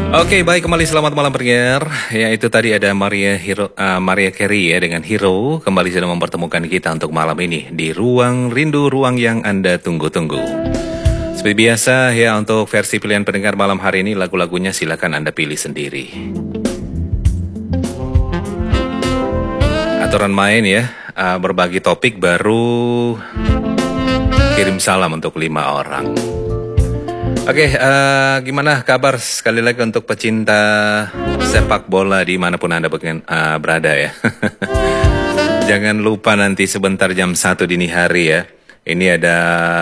Oke, baik, kembali selamat malam pendengar. Ya, itu tadi ada Maria Carey ya dengan Hero kembali sudah mempertemukan kita untuk malam ini di ruang rindu, ruang yang Anda tunggu-tunggu. Seperti biasa ya, untuk versi pilihan pendengar malam hari ini lagu-lagunya silakan Anda pilih sendiri. Aturan main ya, berbagi topik baru kirim salam untuk 5 orang. Oke, gimana kabar sekali lagi untuk pecinta sepak bola dimanapun Anda berada ya. Jangan lupa nanti sebentar jam 1 dini hari ya. Ini ada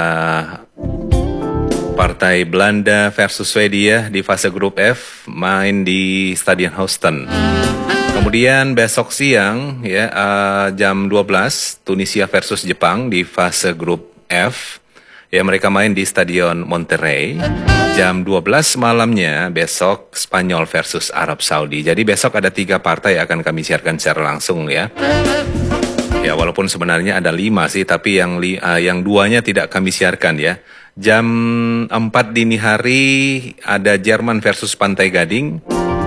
partai Belanda versus Swedia di fase grup F, main di Stadion Houston. Kemudian besok siang ya, jam 12 Tunisia versus Jepang di fase grup F. Ya, mereka main di Stadion Monterrey. Jam 12 malamnya besok Spanyol versus Arab Saudi. Jadi besok ada 3 partai yang akan kami siarkan secara langsung ya. Ya, walaupun sebenarnya ada 5 sih, tapi yang 2-nya tidak kami siarkan ya. Jam 4 dini hari ada Jerman versus Pantai Gading.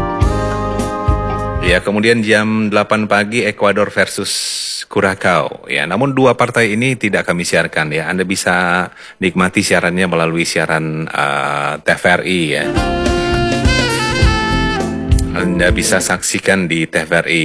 Ya, kemudian jam 8 pagi Ekuador versus Curacao. Ya, namun 2 partai ini tidak kami siarkan ya. Anda bisa nikmati siarannya melalui siaran TVRI ya. Anda bisa saksikan di TVRI.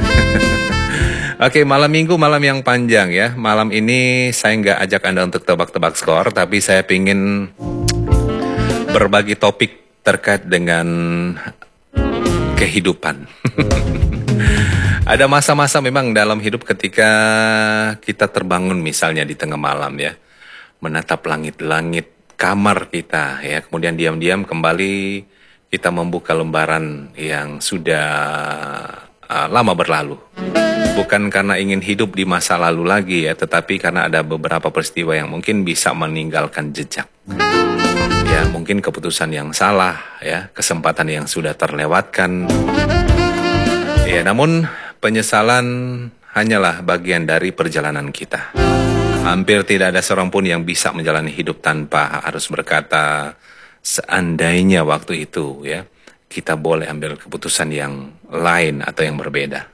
Oke, malam minggu malam yang panjang ya. Malam ini saya nggak ajak Anda untuk tebak-tebak skor, tapi saya pingin berbagi topik terkait dengan kehidupan. Ada masa-masa memang dalam hidup ketika kita terbangun misalnya di tengah malam ya, menatap langit-langit kamar kita ya, kemudian diam-diam kembali kita membuka lembaran yang sudah lama berlalu. Bukan karena ingin hidup di masa lalu lagi ya, tetapi karena ada beberapa peristiwa yang mungkin bisa meninggalkan jejak. Ya, mungkin keputusan yang salah ya, kesempatan yang sudah terlewatkan. Ya, namun penyesalan hanyalah bagian dari perjalanan kita. Hampir tidak ada seorang pun yang bisa menjalani hidup tanpa harus berkata, seandainya waktu itu ya, kita boleh ambil keputusan yang lain atau yang berbeda.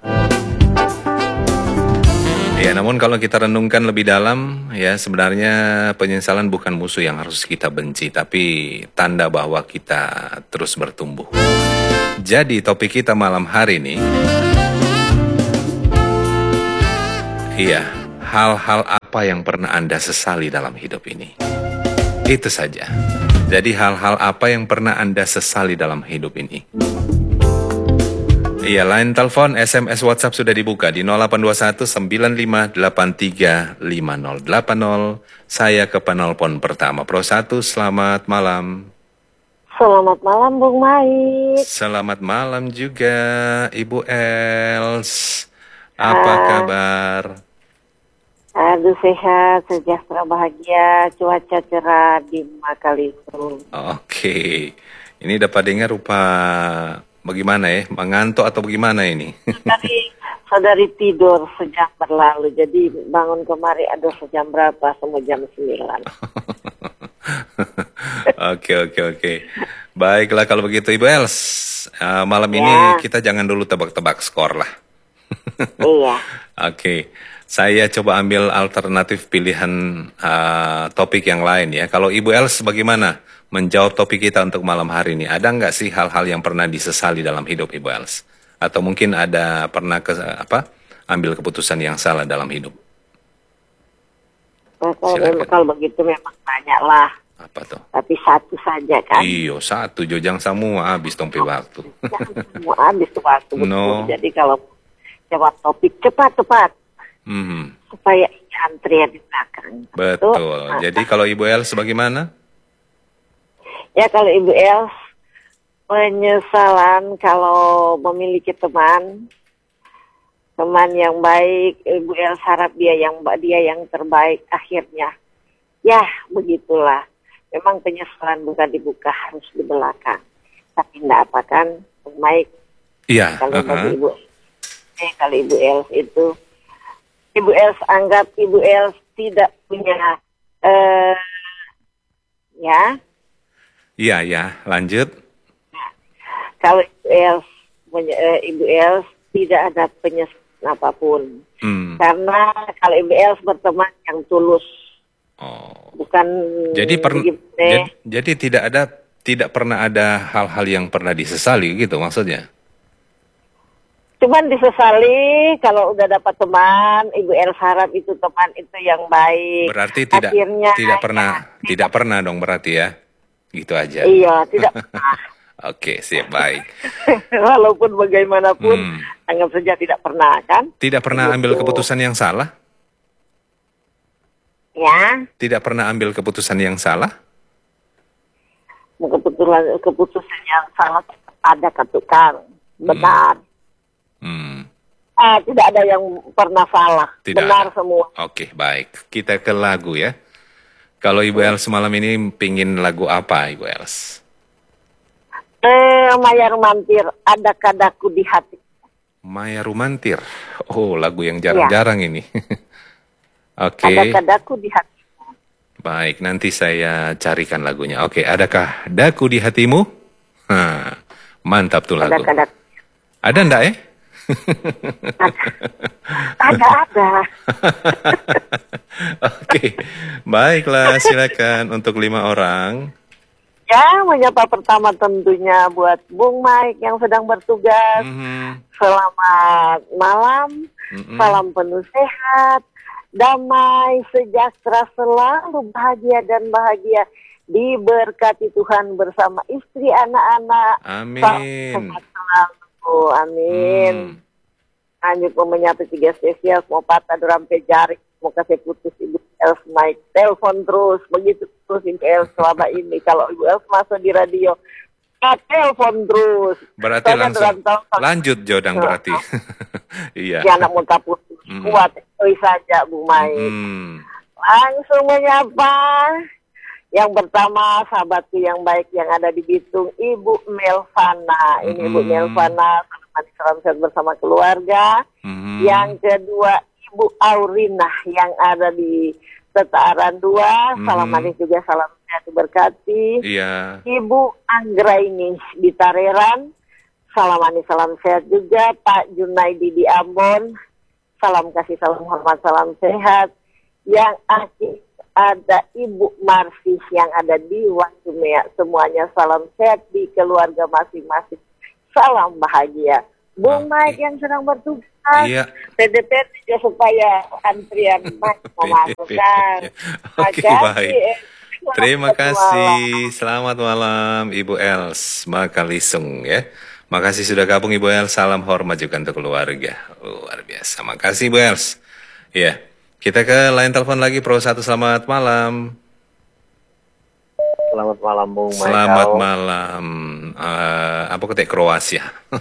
Ya, namun kalau kita renungkan lebih dalam, ya sebenarnya penyesalan bukan musuh yang harus kita benci, tapi tanda bahwa kita terus bertumbuh. Jadi topik kita malam hari ini, iya, hal-hal apa yang pernah Anda sesali dalam hidup ini? Itu saja. Jadi hal-hal apa yang pernah Anda sesali dalam hidup ini? Iya, line telepon, SMS, WhatsApp sudah dibuka di 0821 9583 5080. Saya ke penelpon pertama. Pro 1, selamat malam. Selamat malam, Bung Mike. Selamat malam juga, Ibu Els. Apa kabar? Aduh, sehat, sejahtera, bahagia, cuaca cerah di Makalisu. Oke, ini dapat dengar rupa bagaimana ya? Mengantuk atau bagaimana ini? Saudari tidur sejam berlalu, jadi bangun kemari aduh sejam berapa? Semua jam 9. Oke. Baiklah kalau begitu Ibu Els. Malam ini kita jangan dulu tebak-tebak skor lah. Iya. Oke. Saya coba ambil alternatif pilihan topik yang lain ya. Kalau Ibu Els bagaimana menjawab topik kita untuk malam hari ini? Ada nggak sih hal-hal yang pernah disesali dalam hidup Ibu Els? Atau mungkin ada pernah ambil keputusan yang salah dalam hidup? Kalau begitu memang banyak lah. Apa tuh? Tapi satu saja kan? Iyo, satu jojang semua habis tompi waktu. Semua habis waktu. No. Jadi kalau jawab topik cepat. Supaya antrian di belakang. Betul. Jadi kalau Ibu Els bagaimana? Ya, kalau Ibu Els, penyesalan kalau memiliki teman yang baik, Ibu Els harap dia yang terbaik akhirnya. Ya, begitulah. Memang penyesalan bukan dibuka, harus di belakang. Tapi tidak apa kan, baik. Iya. Kalau bagi kalau Ibu Els itu, Ibu Els anggap Ibu Els tidak punya, Iya, lanjut. Kalau Ibu Els tidak ada penyesalan apapun. Karena kalau Ibu Els berteman yang tulus. Oh. Bukan jadi tidak pernah ada hal-hal yang pernah disesali gitu maksudnya. Cuman disesali kalau udah dapat teman, Ibu Els harap itu teman itu yang baik. Berarti Akhirnya tidak pernah dong berarti ya. Gitu aja. Iya, tidak pernah. Oke, siap, baik. Walaupun bagaimanapun, anggap saja tidak pernah kan? Tidak pernah ambil keputusan yang salah? Ya. Tidak pernah ambil keputusan yang salah? Keputusan yang salah ada ketukar. Benar. Tidak ada yang pernah salah. Benar semua. Oke, baik. Kita ke lagu ya. Kalau Ibu Els malam ini pingin lagu apa, Ibu Els? Maya Rumantir, Ada Kadaku di Hati. Maya Rumantir. Oh, lagu yang jarang-jarang ini. Oke. Ada Kadaku di Hati. Baik, nanti saya carikan lagunya. Oke, adakah daku di hatimu? Mantap tuh lagu. Ada enggak ya? Ada. Oke, baiklah, silakan untuk 5 orang. Ya, menyapa pertama tentunya buat Bung Mike yang sedang bertugas. Selamat malam, salam penuh sehat, damai, sejahtera selalu, bahagia dan bahagia. Diberkati Tuhan bersama istri, anak-anak. Amin. Sehat selalu. Amin. Lanjut menyapa 3 spesial, mau patah rampe jari, mau kasih putus Ibu Els Mike, telepon terus, begitu terus Ibu Els selama ini. Kalau Ibu Els masuk di radio, telepon terus. Berarti langsung lanjut Jodang berarti. Iya. Ya, anak muka putus, kuat itu saja Bu Mike. Langsung menyapa. Yang pertama, sahabatku yang baik yang ada di Bitung, Ibu Melvana. Ini Ibu Melvana, salam sehat bersama keluarga. Yang kedua, Ibu Aurina yang ada di Setaaran 2. Salam manis juga, salam sehat diberkati. Iya. Ibu Anggraini di Tareran. Salam manis, salam sehat juga. Pak Junaidi di Ambon. Salam kasih, salam hormat, salam sehat. Yang akhir ada Ibu Marsis yang ada di Wangcumea. Semuanya salam sehat di keluarga masing-masing. Salam bahagia. Bung Mike yang sedang bertugas. Iya. PDP juga supaya antrian Mike memasukkan. Oke, baik. Terima kasih. Selamat malam Ibu Els Makalisung ya. Makasih sudah gabung Ibu Els. Salam hormat juga untuk keluarga. Luar biasa. Makasih Ibu Els. Ya. Kita ke line telepon lagi, Pro 1, selamat malam. Selamat malam, Bung Michael. Selamat malam. Apa ketik Kroasia?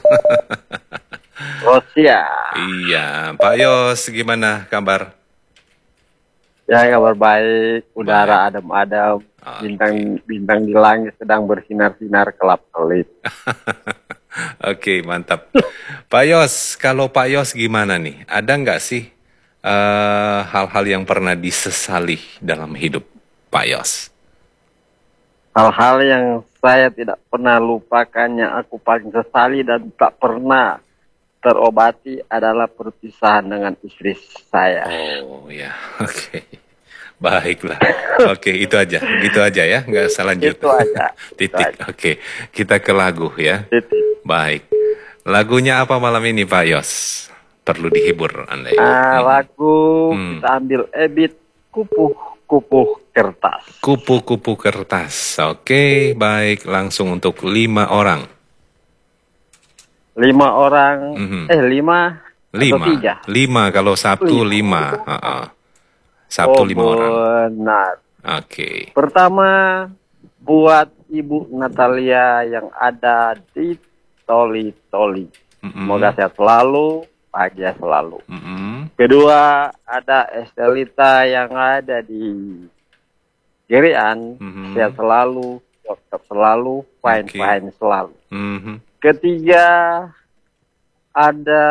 Kroasia. Iya, Pak Yos, gimana kabar? Ya, kabar baik. Udara adem-adem. Bintang di langit sedang bersinar-sinar kelap-kelip. Oke, mantap. Pak Yos, kalau Pak Yos gimana nih? Ada nggak sih hal-hal yang pernah disesali dalam hidup Pak Yos? Hal-hal yang saya tidak pernah lupakannya, aku paling sesali dan tak pernah terobati adalah perpisahan dengan istri saya. Oh ya, oke. Baiklah. Oke, itu aja ya, nggak usah lanjut. Itu aja. Titik. Oke, kita ke lagu ya. Titik. Baik. Lagunya apa malam ini Pak Yos? Perlu dihibur Anda ya. Lagu kita ambil Ebit Kupu-Kupu Kertas. Kupu-Kupu Kertas. Oke, baik. Langsung untuk 5 orang. 5 orang. 5 atau 3? 5 kalau Sabtu 5. Sabtu 5 orang. Benar. Oke. Pertama buat Ibu Natalia yang ada di Toli-Toli. Semoga sehat selalu, bahagia selalu. Kedua ada Estelita yang ada di Gerian, sehat selalu, dokter selalu, fine selalu. Ketiga ada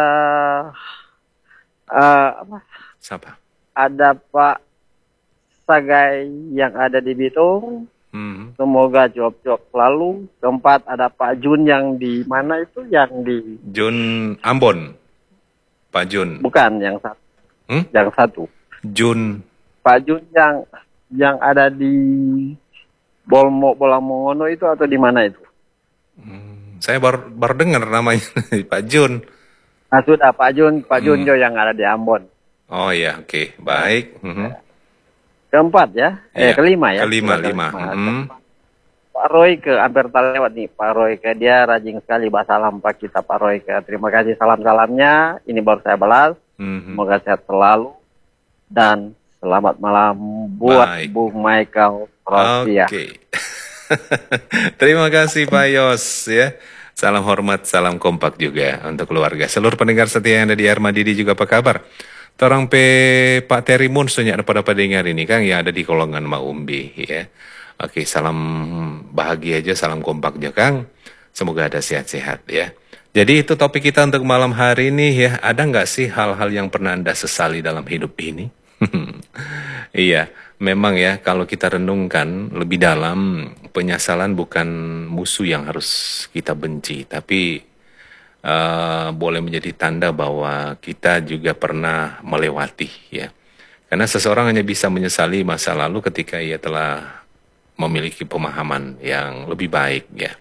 Siapa? ada Pak Sagai yang ada di Bitung, Hmm. Semoga cuap-cuap selalu. Keempat ada Pak Jun yang di mana itu? Yang di Jun Ambon, Pak Jun. bukan yang satu. Hmm? Yang satu. Jun. Pak Jun yang ada di Bolamongono itu atau di mana itu? Saya baru dengar namanya Pak Jun. Nah, sudah Pak Jun Jo yang ada di Ambon. Oh ya, oke, baik. Mhm. Keempat ya, Iya. kelima ya. Kelima, Sudah lima. Mhm. Pak Roy ke hampir tak lewat nih. Pak Roy ke dia rajin sekali bahasa salam Pak kita Pak Roy ke. Terima kasih salam-salamnya. Ini baru saya balas. Mhm. Semoga sehat selalu dan selamat malam buat Baik. Bu Michael Rosia. Oke. Terima kasih Pak Yos ya. Salam hormat, salam kompak juga untuk keluarga. Seluruh pendengar setia yang ada di Armadidi juga apa kabar? Torang pe Pak Terry Moon sunyak pada pendengar ini Kang yang ada di Kolongan Maumbi ya. Oke, salam bahagia aja, salam kompak aja Kang. Semoga ada sehat-sehat ya. Jadi itu topik kita untuk malam hari ini ya. Ada nggak sih hal-hal yang pernah Anda sesali dalam hidup ini? Iya, memang ya kalau kita renungkan lebih dalam, penyesalan bukan musuh yang harus kita benci, tapi boleh menjadi tanda bahwa kita juga pernah melewati ya. Karena seseorang hanya bisa menyesali masa lalu ketika ia telah memiliki pemahaman yang lebih baik ya.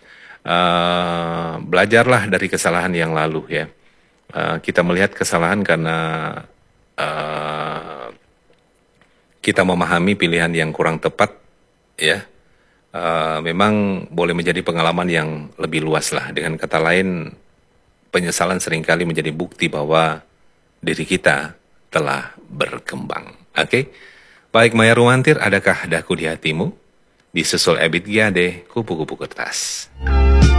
Belajarlah dari kesalahan yang lalu ya. Kita melihat kesalahan karena kita memahami pilihan yang kurang tepat ya. Memang boleh menjadi pengalaman yang lebih luas lah. Dengan kata lain, penyesalan seringkali menjadi bukti bahwa diri kita telah berkembang. Oke? Baik Maya Rumantir, adakah daku di hatimu? Disusul Ebit Giade, kupu-kupu kertas.